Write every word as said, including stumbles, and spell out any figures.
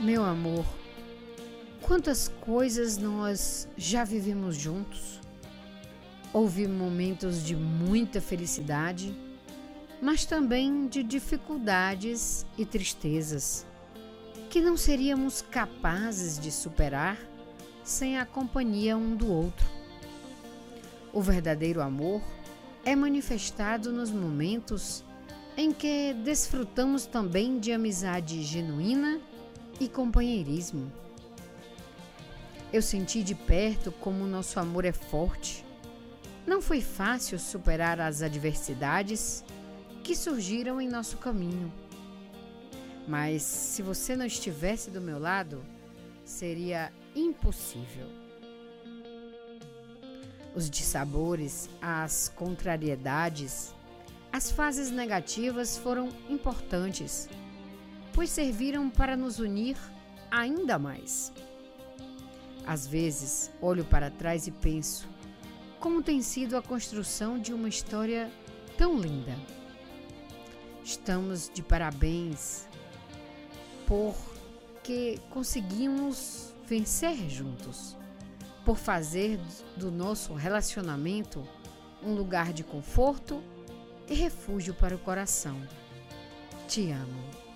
Meu amor, quantas coisas nós já vivemos juntos. Houve momentos de muita felicidade, mas também de dificuldades e tristezas, que não seríamos capazes de superar sem a companhia um do outro. O verdadeiro amor é manifestado nos momentos em que desfrutamos também de amizade genuína e companheirismo. Eu senti de perto como nosso amor é forte. Não foi fácil superar as adversidades que surgiram em nosso caminho. Mas se você não estivesse do meu lado, seria impossível. Os dissabores, as contrariedades, as fases negativas foram importantes, pois serviram para nos unir ainda mais. Às vezes, olho para trás e penso como tem sido a construção de uma história tão linda. Estamos de parabéns porque conseguimos vencer juntos, por fazer do nosso relacionamento um lugar de conforto e refúgio para o coração. Te amo.